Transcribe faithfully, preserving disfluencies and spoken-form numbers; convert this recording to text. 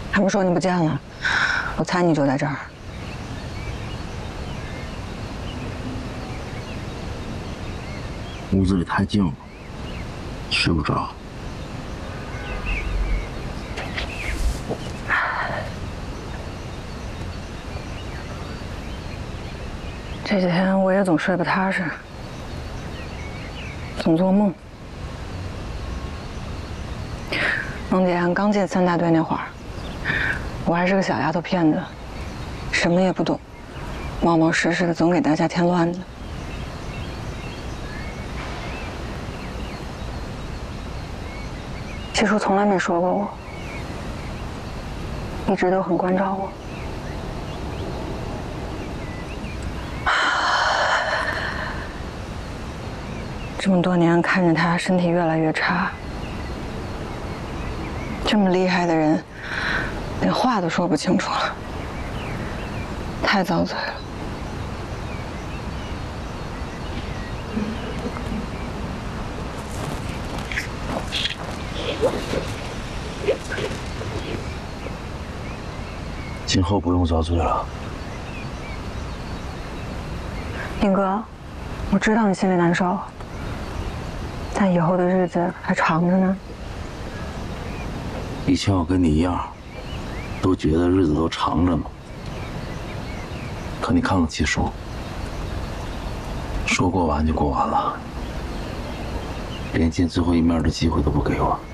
他们说你不见了，我猜你就在这儿。 屋子里太静了，睡不着。 这几天我也总睡不踏实，总做梦。梦见刚进三大队那会儿，我还是个小丫头片子，什么也不懂，冒冒失失的总给大家添乱子。七叔从来没说过我，一直都很关照我。这么多年看着他身体越来越差，这么厉害的人，连话都说不清楚了，太遭罪了。 今后不用遭罪了。 宁哥，我知道你心里难受，但以后的日子还长着呢。 以前我跟你一样，都觉得日子都长着呢。可你看看七叔，说过完就过完了，连见最后一面的机会都不给我。